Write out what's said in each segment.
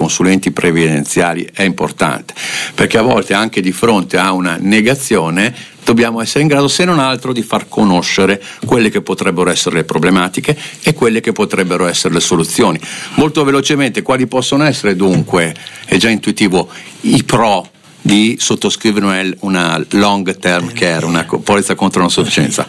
consulenti previdenziali è importante, perché a volte anche di fronte a una negazione dobbiamo essere in grado, se non altro, di far conoscere quelle che potrebbero essere le problematiche e quelle che potrebbero essere le soluzioni. Molto velocemente, quali possono essere dunque, è già intuitivo, i pro di sottoscrivere una long term care, una polizza contro la non sufficienza?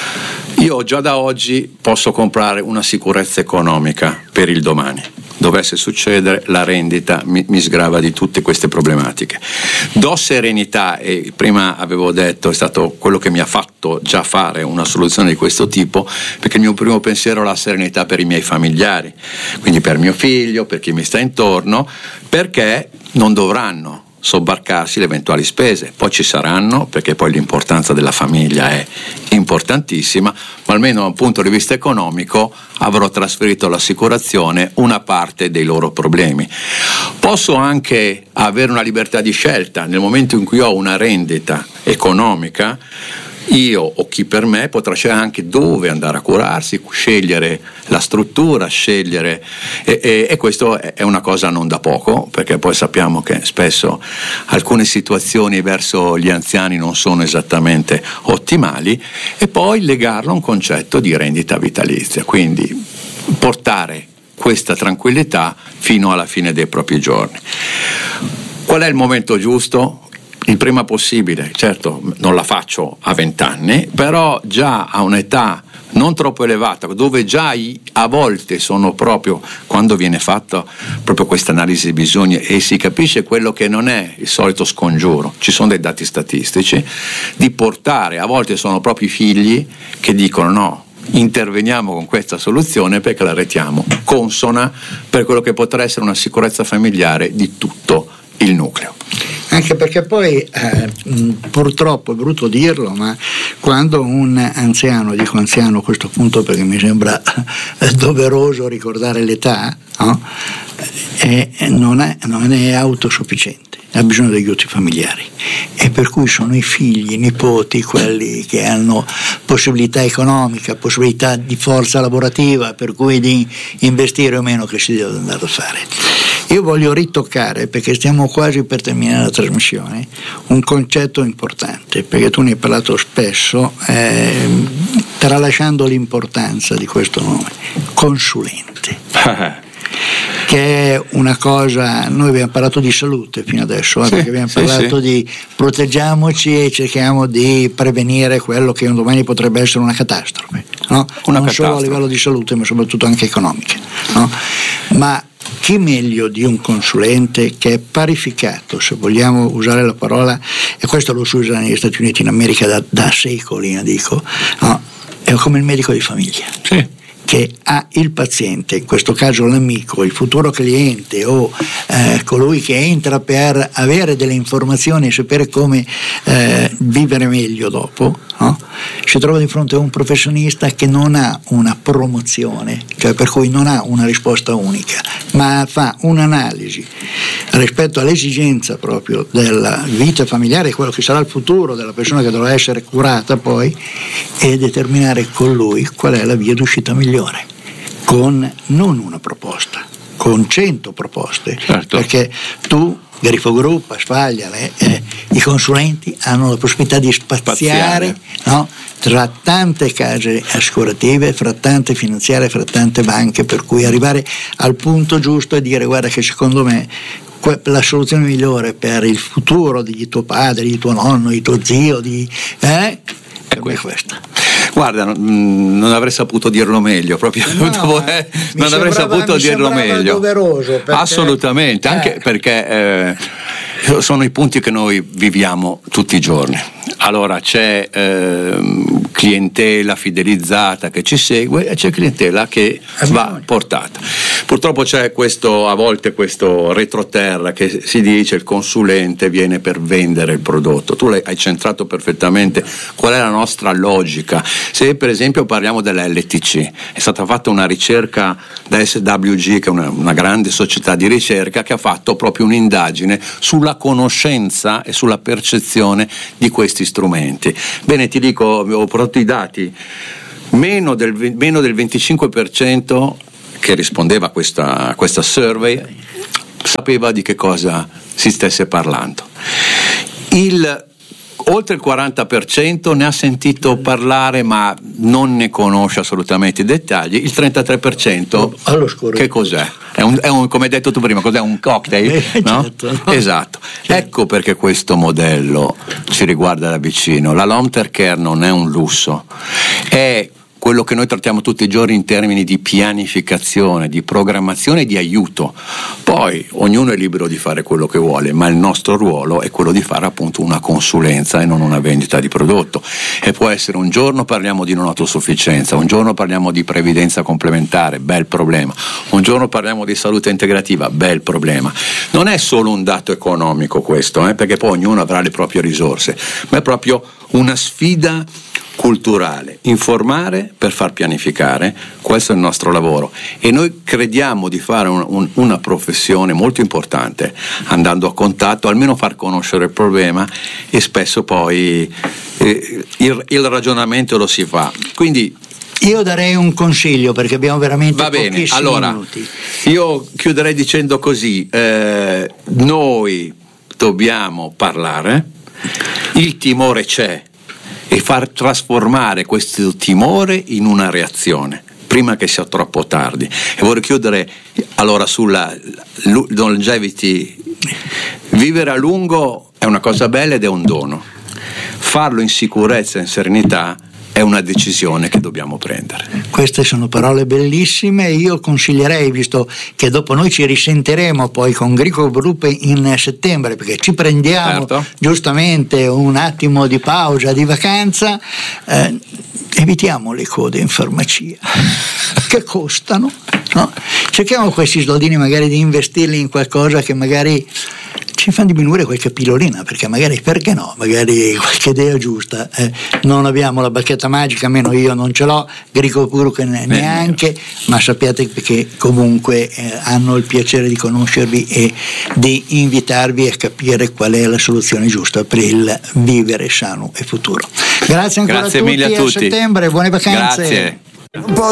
Io già da oggi posso comprare una sicurezza economica per il domani. Dovesse succedere, la rendita mi sgrava di tutte queste problematiche. Do serenità, e prima avevo detto è stato quello che mi ha fatto già fare una soluzione di questo tipo, perché il mio primo pensiero è la serenità per i miei familiari, quindi per mio figlio, per chi mi sta intorno, perché non dovranno sobbarcarsi le eventuali spese. Poi ci saranno, perché poi l'importanza della famiglia è importantissima, ma almeno da un punto di vista economico avrò trasferito all'assicurazione una parte dei loro problemi. Posso anche avere una libertà di scelta nel momento in cui ho una rendita economica. Io o chi per me potrà scegliere anche dove andare a curarsi, scegliere la struttura, scegliere e questo è una cosa non da poco, perché poi sappiamo che spesso alcune situazioni verso gli anziani non sono esattamente ottimali, e poi legarlo a un concetto di rendita vitalizia, quindi portare questa tranquillità fino alla fine dei propri giorni. Qual è il momento giusto? Il prima possibile. Certo, non la faccio a 20 anni, però già a un'età non troppo elevata, dove già a volte sono proprio, quando viene fatta proprio questa analisi di bisogni e si capisce quello che non è il solito scongiuro, ci sono dei dati statistici, di portare, a volte sono proprio i figli che dicono no, interveniamo con questa soluzione perché la retiamo consona per quello che potrà essere una sicurezza familiare di tutto il nucleo. Anche perché poi purtroppo è brutto dirlo, ma quando un anziano, dico anziano a questo punto perché mi sembra doveroso ricordare l'età, no? Non è autosufficiente, ha bisogno di aiuti familiari, e per cui sono i figli, i nipoti, quelli che hanno possibilità economica, possibilità di forza lavorativa, per cui di investire o meno, che si deve andare a fare. Io voglio ritoccare, perché stiamo quasi per terminare la trasmissione, un concetto importante, perché tu ne hai parlato spesso, tralasciando l'importanza di questo nome, consulente. Che è una cosa, noi abbiamo parlato di salute fino adesso, perché abbiamo parlato di proteggiamoci e cerchiamo di prevenire quello che un domani potrebbe essere una catastrofe, no? Non solo a livello di salute, ma soprattutto anche economica, no? Ma chi meglio di un consulente che è parificato, se vogliamo usare la parola, e questo lo si usa negli Stati Uniti in America da secoli, dico, no? È come il medico di famiglia. Sì. Che ha il paziente, in questo caso l'amico, il futuro cliente o colui che entra per avere delle informazioni e sapere come vivere meglio dopo, no? Si trova di fronte a un professionista che non ha una promozione, cioè per cui non ha una risposta unica, ma fa un'analisi rispetto all'esigenza proprio della vita familiare, quello che sarà il futuro della persona che dovrà essere curata poi, e determinare con lui qual è la via d'uscita migliore, con non una proposta, con 100 proposte. Certo. Perché tu, Grifo Group, Asfaglia, i consulenti hanno la possibilità di spaziare. No? Tra tante case assicurative, fra tante finanziarie, fra tante banche, per cui arrivare al punto giusto e dire guarda che secondo me la soluzione migliore per il futuro di tuo padre, di tuo nonno, di tuo zio, è questa. Guarda, non avrei saputo dirlo meglio, proprio non avrei saputo dirlo meglio. Doveroso perché, assolutamente, anche perché sono i punti che noi viviamo tutti i giorni. Allora c'è clientela fidelizzata che ci segue e c'è clientela che va portata. Purtroppo c'è a volte questo retroterra che si dice il consulente viene per vendere il prodotto. Tu hai centrato perfettamente qual è la nostra logica. Se per esempio parliamo della LTC, è stata fatta una ricerca da SWG, che è una grande società di ricerca, che ha fatto proprio un'indagine sulla conoscenza e sulla percezione di questi strumenti. Bene, ti dico, ho portato i dati, meno del 25% che rispondeva a questa survey sapeva di che cosa si stesse parlando. Oltre il 40% ne ha sentito parlare ma non ne conosce assolutamente i dettagli. Il 33% che cos'è? È un, come hai detto tu prima, cos'è un cocktail? No? Certo, no? Esatto. Ecco perché questo modello ci riguarda da vicino. La long-term care non è un lusso, è quello che noi trattiamo tutti i giorni in termini di pianificazione, di programmazione e di aiuto. Poi ognuno è libero di fare quello che vuole, ma il nostro ruolo è quello di fare appunto una consulenza e non una vendita di prodotto. E può essere un giorno parliamo di non autosufficienza, un giorno parliamo di previdenza complementare, bel problema, un giorno parliamo di salute integrativa, bel problema. Non è solo un dato economico questo, perché poi ognuno avrà le proprie risorse, ma è proprio una sfida culturale, informare per far pianificare, questo è il nostro lavoro e noi crediamo di fare una professione molto importante andando a contatto, almeno far conoscere il problema e spesso poi il ragionamento lo si fa. Quindi io darei un consiglio perché abbiamo veramente pochissimi minuti. Io chiuderei dicendo così, noi dobbiamo parlare, il timore c'è, e far trasformare questo timore in una reazione prima che sia troppo tardi. E vorrei chiudere allora sulla longevity. Vivere a lungo è una cosa bella ed è un dono, farlo in sicurezza e in serenità è una decisione che dobbiamo prendere. Queste sono parole bellissime. Io consiglierei, visto che dopo noi ci risentiremo poi con Grigol Group in settembre, perché ci prendiamo giustamente un attimo di pausa, di vacanza, evitiamo le code in farmacia che costano, no? Cerchiamo questi soldini magari di investirli in qualcosa che magari ci fa diminuire qualche pillolina, perché magari, perché no, magari qualche idea giusta. Non abbiamo la bacchetta magica, almeno io non ce l'ho, Grigol Group neanche, ma sappiate che comunque hanno il piacere di conoscervi e di invitarvi a capire qual è la soluzione giusta per il vivere sano e futuro. Grazie ancora a tutti, a settembre, buone vacanze. Grazie.